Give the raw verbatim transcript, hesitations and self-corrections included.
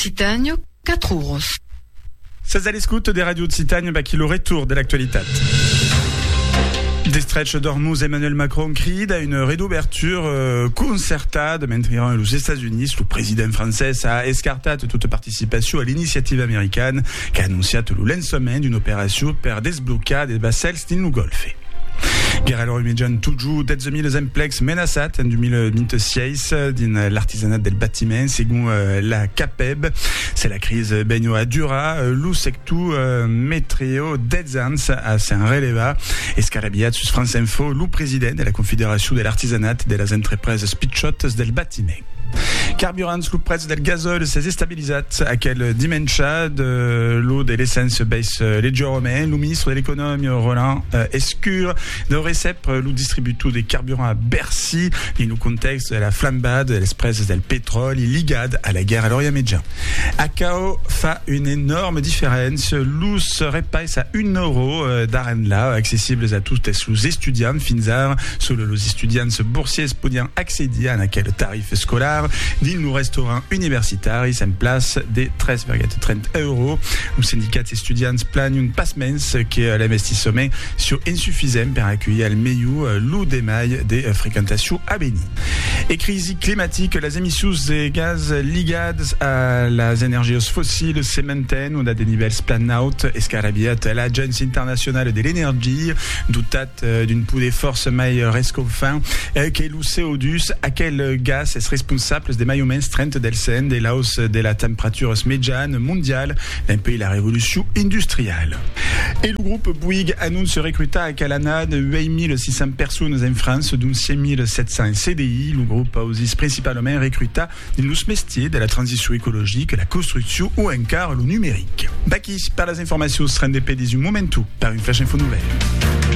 Occitanie, quatre euros. C'est à l'écoute des radios de Citagne, bah, qui le retour de l'actualité. Des stretch d'Ormuz, Emmanuel Macron cride à une réouverture euh, concertada mentre los États-Unis, le président français a escartat toute participation à l'initiative américaine qui a annoncé le lancement d'une opération per desbloquer des vassals nel Golfe. Guerra l'Orimigian toujours des mille emplex menaçat en deux mille vingt-six din l'artisanat del bâtiment selon euh, la CAPEB. C'est la crise begno a dura lu sectu euh, metrio dez ans a sen releva escarabiat sus France Info lu président de la Confédération de l'artisanat de las entreprises pitchotes del bâtiment. Carburants, le prix del gazole s'est stabilisat à quel dimanche de l'eau de l'essence baisse légèrement. Le ministre de l'économie Roland euh, Escure de récep le distributo des carburants à Bercy dans le contexte de la flambade de l'express del pétrole et ligade à la guerre à l'Orient Médian. A C A O fa une énorme différence. L'eau serait pas à un euro euh, d'arène-là, accessibles à tous les étudiants finzar, solo les étudiants boursiers podiant accéder à quel tarif scolaire. Din le restaurant universitaire, en place des treize virgule trente euros. Le syndicat étudiants plane une passe-mens qui est l'investissement sur insuffisant pour accueillir le meilleur loup des mailles des fréquentations à Béni. Et crise climatique, les émissions de gaz ligades à les énergies fossiles se maintiennent ou à des niveaux plan-out. Escarabiat, l'Agence internationale de l'énergie, doutat d'une poulie de force maille rescofin, qui est le C O deux, à quel gaz est responsable des maillots trente del cent de la hausse de la température médiane mondiale d'un pays la révolution industrielle. Et le groupe Bouygues annonce recruter à Calanade huit mille six cents personnes en France, dont cinq mille sept cents C D I. Le groupe a aussi principalement recruté dans les métiers de la transition écologique, la construction ou encore le numérique. Baki, par les informations, sera indépendant du momentum par une flash info nouvelle.